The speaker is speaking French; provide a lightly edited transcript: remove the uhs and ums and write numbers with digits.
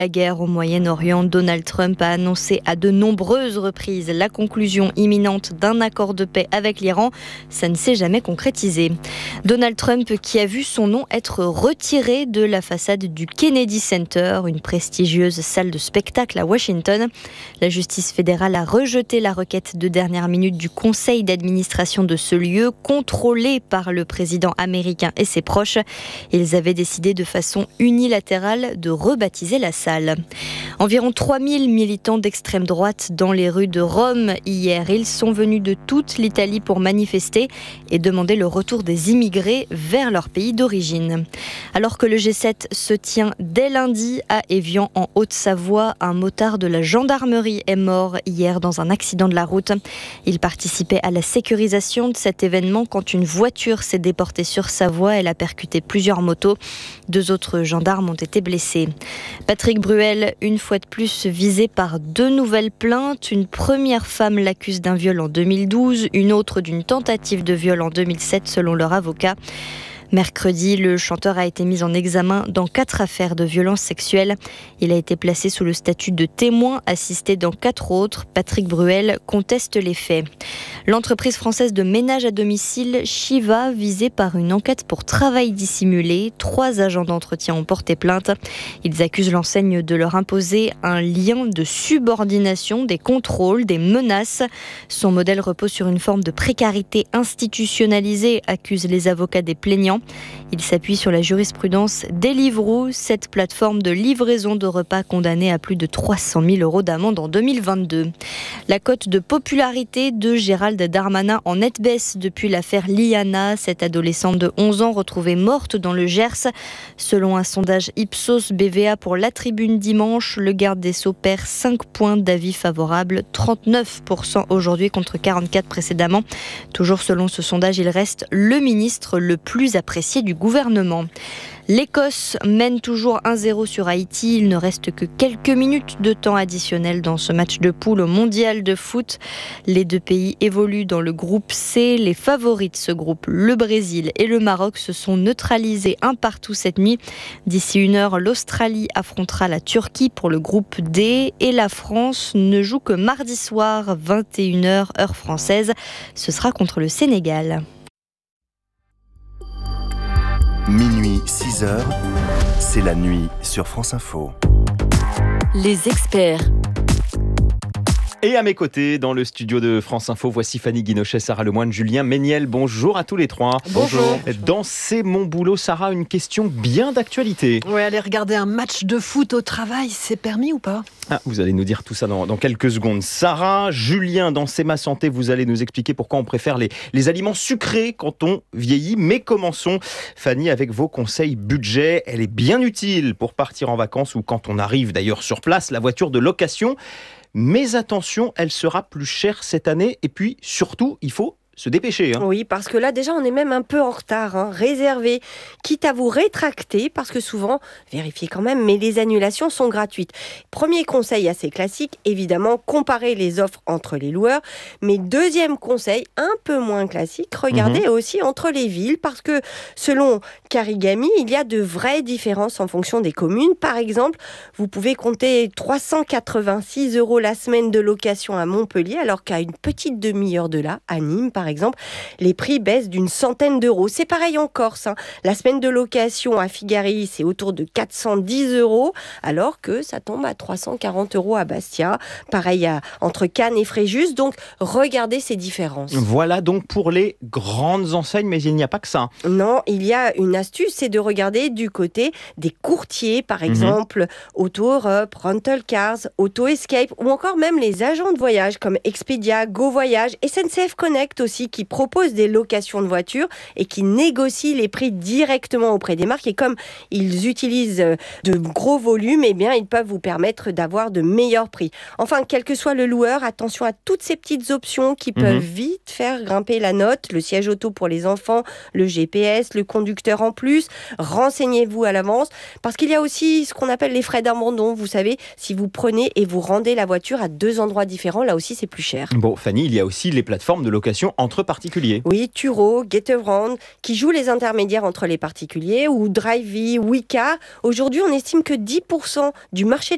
La guerre au Moyen-Orient, Donald Trump a annoncé à de nombreuses reprises la conclusion imminente d'un accord de paix avec l'Iran. Ça ne s'est jamais concrétisé. Donald Trump qui a vu son nom être retiré de la façade du Kennedy Center, une prestigieuse salle de spectacle à Washington. La justice fédérale a rejeté la requête de dernière minute du conseil d'administration de ce lieu, contrôlé par le président américain et ses proches. Ils avaient décidé de façon unilatérale de rebaptiser la salle. Environ 3000 militants d'extrême droite dans les rues de Rome hier. Ils sont venus de toute l'Italie pour manifester et demander le retour des immigrés vers leur pays d'origine. Alors que le G7 se tient dès lundi à Évian en Haute-Savoie, un motard de la gendarmerie est mort hier dans un accident de la route. Il participait à la sécurisation de cet événement quand une voiture s'est déportée sur sa voie. Elle a percuté plusieurs motos. 2 autres gendarmes ont été blessés. Patrick Bruel, une fois de plus visé par 2 nouvelles plaintes. Une première femme l'accuse d'un viol en 2012, une autre d'une tentative de viol en 2007 selon leur avocat. Mercredi, le chanteur a été mis en examen dans 4 affaires de violences sexuelles. Il a été placé sous le statut de témoin assisté dans 4 autres. Patrick Bruel conteste les faits. L'entreprise française de ménage à domicile Shiva, visée par une enquête pour travail dissimulé. 3 agents d'entretien ont porté plainte. Ils accusent l'enseigne de leur imposer un lien de subordination, des contrôles, des menaces. Son modèle repose sur une forme de précarité institutionnalisée, accusent les avocats des plaignants. Il s'appuie sur la jurisprudence Deliveroo, cette plateforme de livraison de repas condamnée à plus de 300 000 € d'amende en 2022. La cote de popularité de Gérald Darmanin en nette baisse depuis l'affaire Liana, cette adolescente de 11 ans retrouvée morte dans le Gers. Selon un sondage Ipsos BVA pour La Tribune dimanche, le garde des Sceaux perd 5 points d'avis favorables, 39% aujourd'hui contre 44% précédemment. Toujours selon ce sondage, il reste le ministre le plus apprécié du gouvernement. L'Écosse mène toujours 1-0 sur Haïti. Il ne reste que quelques minutes de temps additionnel dans ce match de poule au mondial de foot. Les 2 pays évoluent dans le groupe C. Les favoris de ce groupe, le Brésil et le Maroc, se sont neutralisés un partout cette nuit. D'ici 1 heure, l'Australie affrontera la Turquie pour le groupe D et la France ne joue que mardi soir, 21h heure française. Ce sera contre le Sénégal. Minuit, 6h, c'est la nuit sur France Info. Les experts. Et à mes côtés, dans le studio de France Info, voici Fanny Guinochet, Sarah Lemoine, Julien Méniel. Bonjour à tous les 3. Bonjour. Dans C'est mon boulot, Sarah, une question bien d'actualité. Ouais, aller regarder un match de foot au travail, c'est permis ou pas ? Vous allez nous dire tout ça dans quelques secondes. Sarah, Julien, dans C'est ma santé, vous allez nous expliquer pourquoi on préfère les aliments sucrés quand on vieillit. Mais commençons, Fanny, avec vos conseils budget. Elle est bien utile pour partir en vacances ou quand on arrive d'ailleurs sur place, la voiture de location. Mais attention, elle sera plus chère cette année. Et puis, surtout, il faut se dépêcher. Oui, parce que là, déjà, on est même un peu en retard. Réservez, quitte à vous rétracter, parce que souvent, vérifiez quand même, mais les annulations sont gratuites. Premier conseil assez classique, évidemment, comparer les offres entre les loueurs. Mais deuxième conseil, un peu moins classique, regardez aussi entre les villes, parce que selon Carigami, il y a de vraies différences en fonction des communes. Par exemple, vous pouvez compter 386 € la semaine de location à Montpellier, alors qu'à une petite demi-heure de là, à Nîmes, par exemple, les prix baissent d'une centaine d'euros. C'est pareil en Corse. La semaine de location à Figari, c'est autour de 410 €, alors que ça tombe à 340 € à Bastia. Pareil entre Cannes et Fréjus. Donc, regardez ces différences. Voilà donc pour les grandes enseignes, mais il n'y a pas que ça. Non, il y a une astuce, c'est de regarder du côté des courtiers, par exemple, Auto Europe, Rental Cars, Auto Escape, ou encore même les agents de voyage comme Expedia, Go Voyage, SNCF Connect aussi, qui proposent des locations de voitures et qui négocient les prix directement auprès des marques. Et comme ils utilisent de gros volumes, eh bien, ils peuvent vous permettre d'avoir de meilleurs prix. Enfin, quel que soit le loueur, attention à toutes ces petites options qui peuvent vite faire grimper la note. Le siège auto pour les enfants, le GPS, le conducteur en plus. Renseignez-vous à l'avance, parce qu'il y a aussi ce qu'on appelle les frais d'abandon. Vous savez, si vous prenez et vous rendez la voiture à 2 endroits différents, là aussi, c'est plus cher. Bon, Fanny, il y a aussi les plateformes de location entre particuliers. Oui, Turo, Getaround, qui jouent les intermédiaires entre les particuliers, ou Drivey, Wika. Aujourd'hui, on estime que 10% du marché